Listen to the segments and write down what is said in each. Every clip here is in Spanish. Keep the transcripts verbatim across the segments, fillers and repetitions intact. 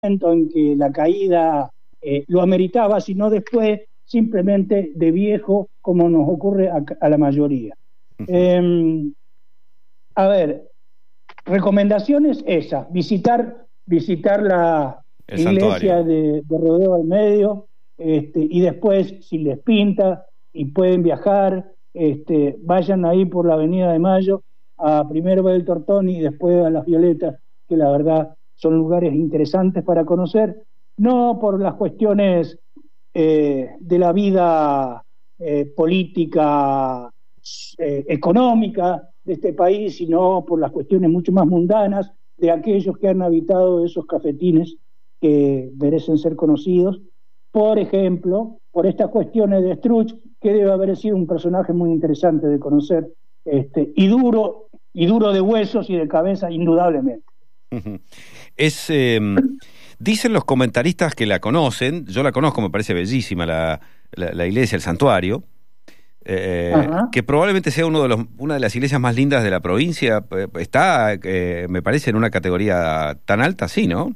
momento en que la caída eh, lo ameritaba, sino después simplemente de viejo, como nos ocurre a, a la mayoría. Uh-huh. Eh, a ver, recomendaciones esas: visitar, visitar la El iglesia de, de Rodeo al Medio, este, y después, si les pinta y pueden viajar, este, vayan ahí por la Avenida de Mayo, a primero el Tortón y después a Las Violetas, que la verdad son lugares interesantes para conocer, no por las cuestiones eh, de la vida eh, política, eh, económica de este país, sino por las cuestiones mucho más mundanas de aquellos que han habitado esos cafetines que merecen ser conocidos. Por ejemplo, por estas cuestiones de Struch, que debe haber sido un personaje muy interesante de conocer, este, y duro, y duro de huesos y de cabeza, indudablemente. Es, eh, dicen los comentaristas que la conocen, yo la conozco, me parece bellísima la, la, la iglesia, el santuario, eh, que probablemente sea uno de los, una de las iglesias más lindas de la provincia. Está, eh, me parece, en una categoría tan alta, sí, ¿no?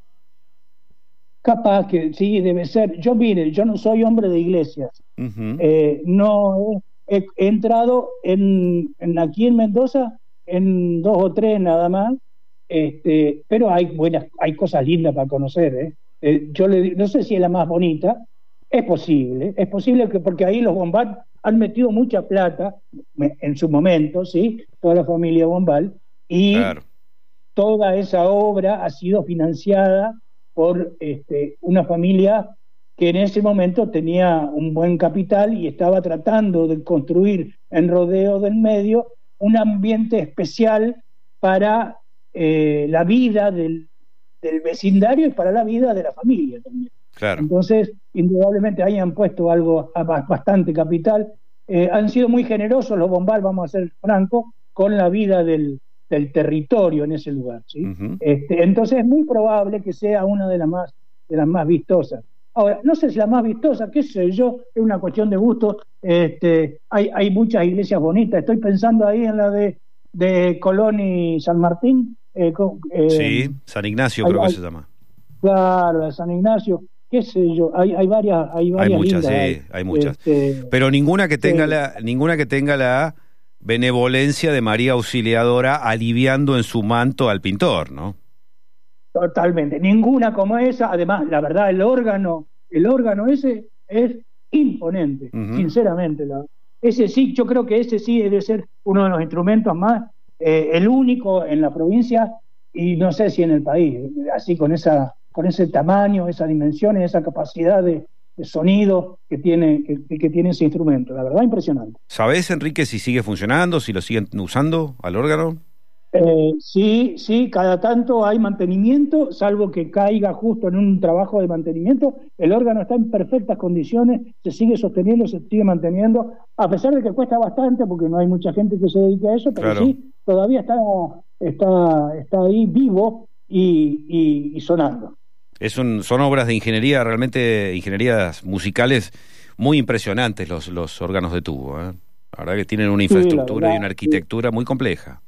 Capaz que sí, debe ser. Yo, mire, yo no soy hombre de iglesias. Uh-huh. Eh, no he, he entrado en, en aquí en Mendoza en dos o tres nada más, este, pero hay buenas, hay cosas lindas para conocer. ¿eh? Eh, yo le, no sé si es la más bonita, es posible, es posible que porque ahí los Bombal han metido mucha plata en su momento, sí, toda la familia Bombal, y claro, toda esa obra ha sido financiada por este, una familia que en ese momento tenía un buen capital y estaba tratando de construir en Rodeo del Medio un ambiente especial para eh, la vida del, del vecindario y para la vida de la familia también. Claro. Entonces, indudablemente hayan puesto algo, bastante capital. Eh, han sido muy generosos los Bombal, vamos a ser francos, con la vida del, del territorio en ese lugar, ¿sí? Uh-huh. Este, entonces es muy probable que sea una de las más de las más vistosas. Ahora, no sé si la más vistosa, qué sé yo, es una cuestión de gusto. Este, hay, hay muchas iglesias bonitas. Estoy pensando ahí en la de, de Colón y San Martín. Eh, eh, sí, San Ignacio hay, creo hay, que se llama. Claro, de San Ignacio. Qué sé yo, hay, hay varias, hay varias. Hay muchas, lindas, sí, hay, hay muchas. Este, Pero ninguna que tenga sí. la, ninguna que tenga la benevolencia de María Auxiliadora aliviando en su manto al pintor, ¿no? Totalmente, ninguna como esa. Además, la verdad, el órgano, el órgano ese es imponente, uh-huh. sinceramente. La, ese sí, yo creo que ese sí debe ser uno de los instrumentos más, eh, el único en la provincia y no sé si en el país, así con esa, con ese tamaño, esa dimensión, esa capacidad de, de sonido que tiene, que, que tiene ese instrumento. La verdad, impresionante. ¿Sabés, Enrique, si sigue funcionando, si lo siguen usando al órgano? Eh, sí, sí, cada tanto hay mantenimiento, salvo que caiga justo en un trabajo de mantenimiento. El órgano está en perfectas condiciones, se sigue sosteniendo, se sigue manteniendo, a pesar de que cuesta bastante porque no hay mucha gente que se dedique a eso, pero claro, sí, todavía está, está, está ahí vivo y, y, y sonando. Es un, son obras de ingeniería, realmente ingenierías musicales muy impresionantes los, los órganos de tubo, ¿eh? La verdad que tienen una infraestructura sí, verdad, y una arquitectura sí. muy compleja.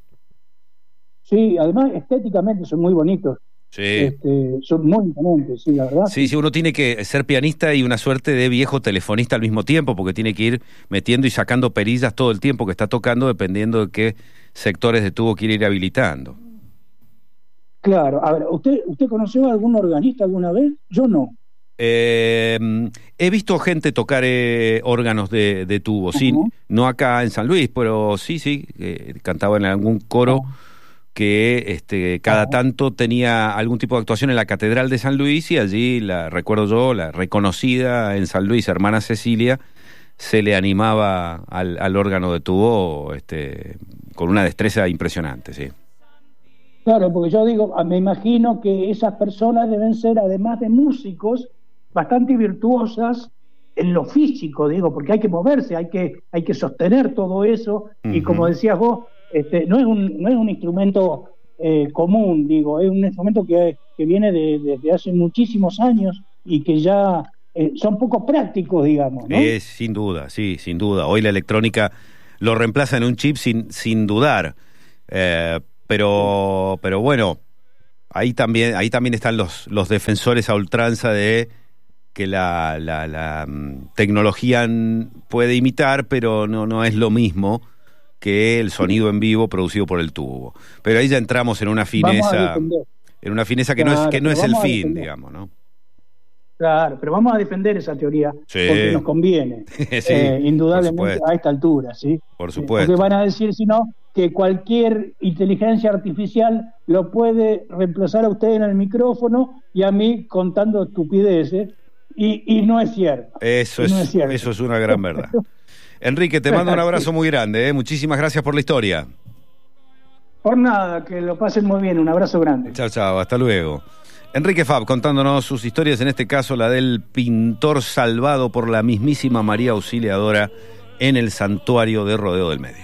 Sí, además estéticamente son muy bonitos. Sí. Este, son muy imponentes, sí, la verdad. Sí, sí, uno tiene que ser pianista y una suerte de viejo telefonista al mismo tiempo, porque tiene que ir metiendo y sacando perillas todo el tiempo que está tocando, dependiendo de qué sectores de tubo quiere ir habilitando. Claro, a ver, ¿usted, usted conoció a algún organista alguna vez? Yo no. Eh, he visto gente tocar eh, órganos de, de tubo, uh-huh. sí, no acá en San Luis, pero sí, sí, eh, cantaba en algún coro. Uh-huh. que este, cada uh-huh. tanto tenía algún tipo de actuación en la Catedral de San Luis y allí, la recuerdo yo, la reconocida en San Luis, hermana Cecilia, se le animaba al, al órgano de tubo este, con una destreza impresionante, sí. Claro, porque yo digo, me imagino que esas personas deben ser, además de músicos, bastante virtuosas en lo físico, digo, porque hay que moverse, hay que, hay que sostener todo eso, uh-huh. y como decías vos, Este, no es un no es un instrumento eh, común, digo, es un instrumento que, que viene de, de, de hace muchísimos años y que ya eh, son poco prácticos, digamos, ¿no? Eh, sin duda, sí, sin duda. Hoy la electrónica lo reemplaza en un chip sin sin dudar, eh, pero pero bueno, ahí también, ahí también están los, los defensores a ultranza de que la, la, la um, tecnología puede imitar, pero no, no es lo mismo que el sonido en vivo producido por el tubo. Pero ahí ya entramos en una fineza, en una fineza que claro, no es, que no es el fin, digamos, ¿no? Claro, pero vamos a defender esa teoría, sí, porque nos conviene, sí, eh, indudablemente a esta altura, ¿sí? Por supuesto. Porque van a decir, si no, que cualquier inteligencia artificial lo puede reemplazar a usted en el micrófono y a mí contando estupideces, y, y no es cierto. Eso es, no es cierto. Eso es una gran verdad. Enrique, te mando un abrazo muy grande, ¿eh? Muchísimas gracias por la historia. Por nada, que lo pasen muy bien, un abrazo grande. Chao, chao, hasta luego. Enrique Fab contándonos sus historias, en este caso la del pintor salvado por la mismísima María Auxiliadora en el santuario de Rodeo del Medio.